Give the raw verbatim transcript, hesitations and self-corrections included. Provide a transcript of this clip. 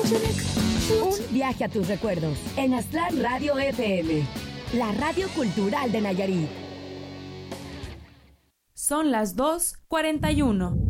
Un viaje a tus recuerdos en Aztlán Radio F M, la radio cultural de Nayarit. Son las dos cuarenta y uno.